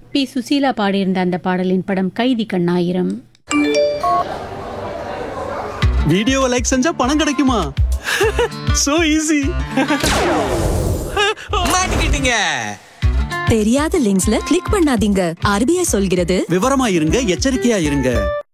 B Susheela பாடியிருந்த அந்த பாடலின் படம் கைதி கண்ணாயிரம். வீடியோவை லைக் செஞ்சா பணம் கிடைக்குமா? So easy. மாட்டிக்கிட்டீங்க. தெரியாத லிங்க்ஸ்ல கிளிக் பண்ணாதீங்க. RBI சொல்கிறது விவரமா இருங்க, எச்சரிக்கையா இருங்க.